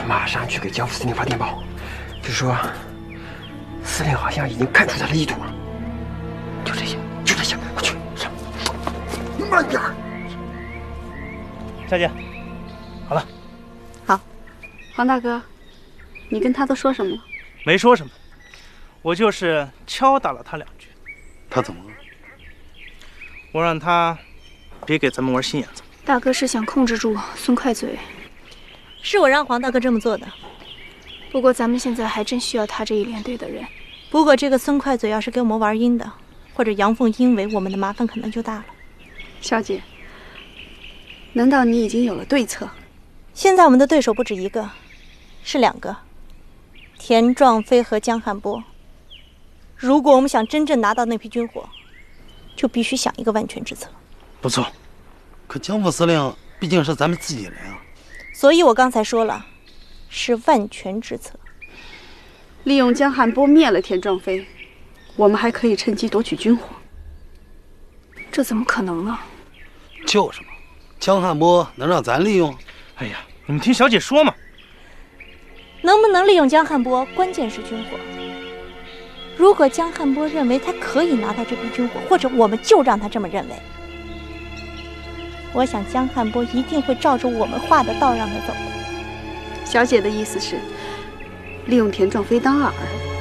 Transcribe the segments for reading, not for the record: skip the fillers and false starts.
马上去给江副司令发电报，就说司令好像已经看出他的意图了。就这些，就这些，快去上，慢点儿。 小姐，好了。 好，黄大哥，你跟他都说什么了？ 没说什么，我就是敲打了他2句。 他怎么了？ 我让他别给咱们玩心眼子。 大哥是想控制住孙快嘴。 是我让黄大哥这么做的。 不过咱们现在还真需要他这一连队的人。 不过这个孙快嘴要是给我们玩阴的，或者阳奉阴违，我们的麻烦可能就大了。 小姐，难道你已经有了对策？ 现在我们的对手不止一个，是2个，田壮飞和江汉波。如果我们想真正拿到那批军火，就必须想一个万全之策。 不错， 可江副司令毕竟是咱们自己人啊。 所以我刚才说了，是万全之策。 利用江汉波灭了田壮飞，我们还可以趁机夺取军火。这怎么可能呢？ 就是嘛，江汉波能让咱利用？ 哎呀，你们听小姐说嘛。 能不能利用江汉波，关键是军火。如果江汉波认为他可以拿到这批军火，或者我们就让他这么认为，我想江汉波一定会照着我们画的道让他走的。 小姐的意思是利用田壮飞当饵。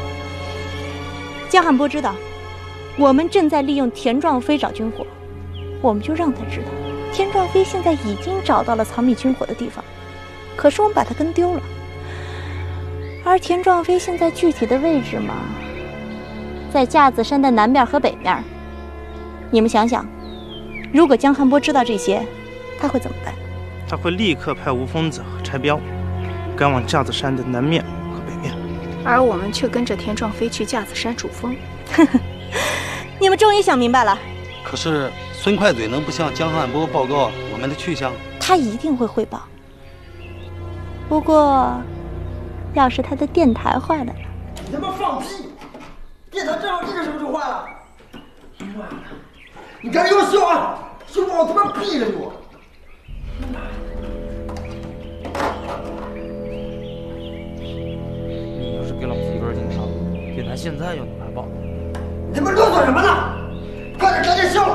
江汉波知道我们正在利用田壮飞找军火，我们就让他知道田壮飞现在已经找到了藏匿军火的地方，可是我们把他跟丢了。而田壮飞现在具体的位置嘛，在架子山的南面和北面。你们想想，如果江汉波知道这些，他会怎么办？ 他会立刻派吴疯子和柴彪赶往架子山的南面和北面， 而我们却跟着田壮飞去架子山主峰。 你们终于想明白了。 可是孙快嘴能不向江汉波报告我们的去向？ 他一定会汇报。不过，要是他的电台坏了呢？ 你他妈放屁！电台正好这个时候就坏了。算了，你赶紧给我修啊！修不好他妈毙了你我！ 你要是给老子一根金条，电台现在就能来报。 你他妈啰嗦什么呢？快点赶紧修！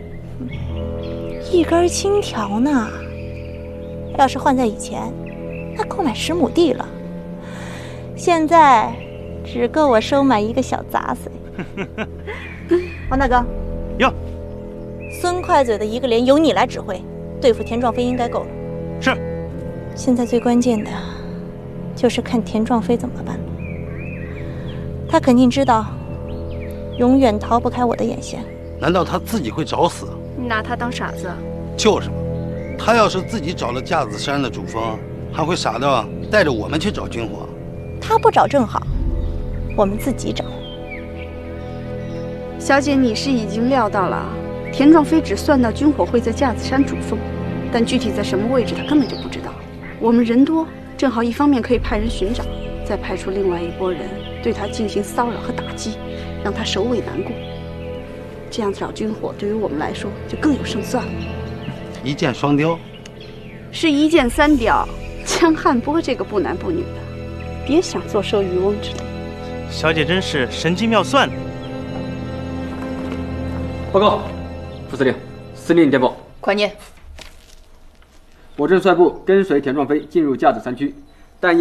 一根金条呢？要是换在以前，那够买10亩地了。现在只够我收买一个小杂碎。王大哥， 哟， 孙快嘴的一个连由你来指挥，对付田壮飞应该够了。 是。 现在最关键的就是看田壮飞怎么办了。他肯定知道，永远逃不开我的眼线。 难道他自己会找死？ 你拿他当傻子？ 就是嘛，他要是自己找了架子山的主峰，还会傻到带着我们去找军火？ 他不找正好，我们自己找。 小姐，你是已经料到了，田壮飞只算到军火会在架子山主峰，但具体在什么位置他根本就不知道。我们人多，正好一方面可以派人寻找，再派出另外一拨人对他进行骚扰和打击，让他首尾难顾。这样找军火对于我们来说就更有胜算了。 一箭双雕， 是一箭3雕。江汉波这个不男不女的，别想坐收渔翁之利。 小姐真是神机妙算。 报告，副司令，司令电报。 快念。 我正率部跟随田壮飞进入架子山区，